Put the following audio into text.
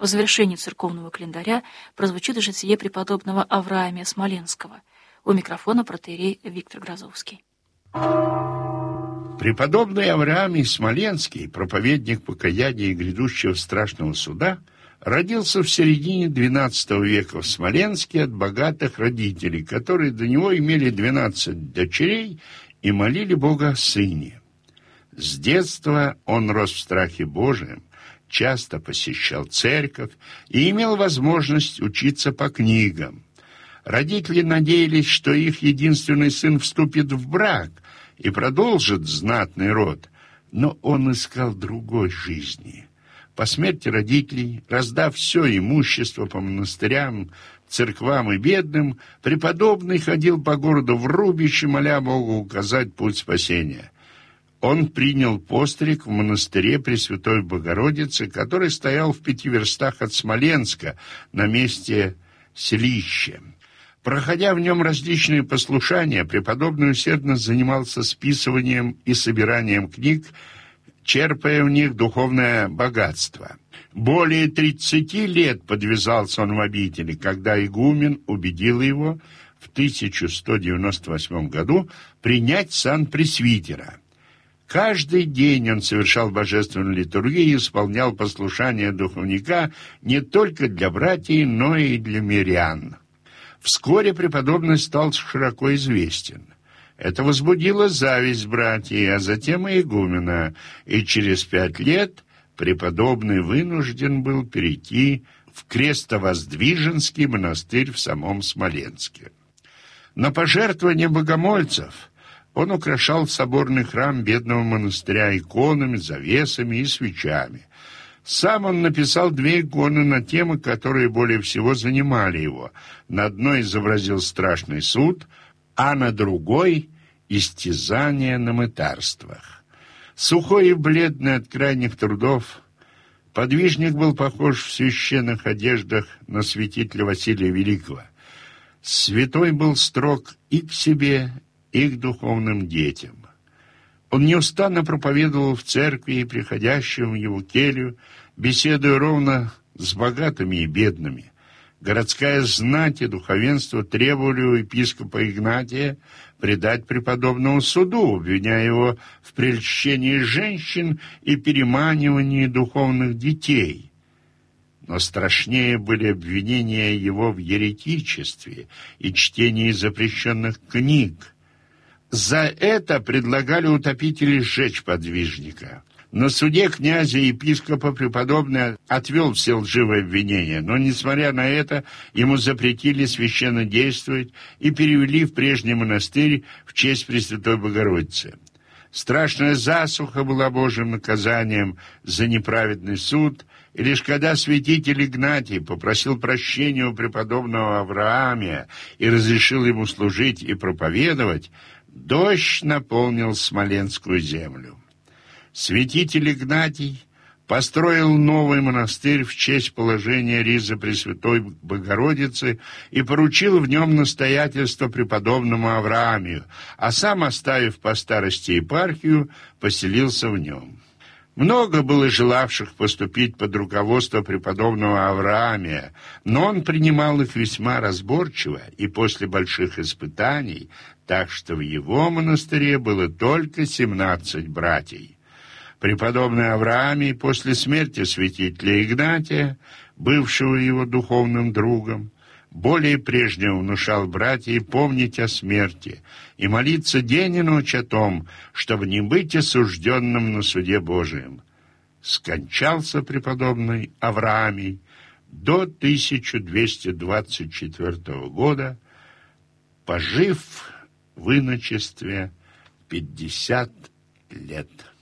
В завершении церковного календаря прозвучит житие преподобного Авраамия Смоленского. У микрофона протоиерей Виктор Грозовский. Преподобный Авраамий Смоленский, проповедник покаяния и грядущего страшного суда, родился в середине XII века в Смоленске от богатых родителей, которые до него имели 12 дочерей и молили Бога о сыне. С детства он рос в страхе Божием, часто посещал церковь и имел возможность учиться по книгам. Родители надеялись, что их единственный сын вступит в брак и продолжит знатный род, но он искал другой жизни. По смерти родителей, раздав все имущество по монастырям, церквам и бедным, преподобный ходил по городу в рубище, моля Бога указать путь спасения. Он принял постриг в монастыре Пресвятой Богородицы, который стоял в 5 верстах от Смоленска, на месте селища. Проходя в нем различные послушания, преподобный усердно занимался списыванием и собиранием книг, черпая в них духовное богатство. Более 30 лет подвязался он в обители, когда игумен убедил его в 1198 году принять сан пресвитера. Каждый день он совершал божественную литургию и исполнял послушание духовника не только для братьев, но и для мирян. Вскоре преподобный стал широко известен. Это возбудило зависть братьев, а затем и игумена, и через 5 лет преподобный вынужден был перейти в Крестовоздвиженский монастырь в самом Смоленске. На пожертвование богомольцев он украшал соборный храм бедного монастыря иконами, завесами и свечами. Сам он написал 2 иконы на темы, которые более всего занимали его. На одной изобразил страшный суд, а на другой — истязание на мытарствах. Сухой и бледный от крайних трудов, подвижник был похож в священных одеждах на святителя Василия Великого. Святой был строг и к себе, и к духовным детям. Он неустанно проповедовал в церкви и приходящим в его келью, беседуя ровно с богатыми и бедными. Городская знать и духовенство требовали у епископа Игнатия предать преподобному суду, обвиняя его в прельщении женщин и переманивании духовных детей. Но страшнее были обвинения его в еретичестве и чтении запрещенных книг. За это предлагали утопители сжечь подвижника. На суде князя и епископа преподобный отвел все лживые обвинения, но, несмотря на это, ему запретили священно действовать и перевели в прежний монастырь в честь Пресвятой Богородицы. Страшная засуха была Божьим наказанием за неправедный суд, и лишь когда святитель Игнатий попросил прощения у преподобного Авраамия и разрешил ему служить и проповедовать, дождь наполнил Смоленскую землю. Святитель Игнатий построил новый монастырь в честь положения ризы Пресвятой Богородицы и поручил в нем настоятельство преподобному Авраамию, а сам, оставив по старости епархию, поселился в нем. Много было желавших поступить под руководство преподобного Авраамия, но он принимал их весьма разборчиво и после больших испытаний, так что в его монастыре было только 17 братьев. Преподобный Авраамий после смерти святителя Игнатия, бывшего его духовным другом, более прежнего внушал братьев помнить о смерти и молиться день и ночь о том, чтобы не быть осужденным на суде Божием. Скончался преподобный Авраамий до 1224 года, пожив в иночестве 50 лет.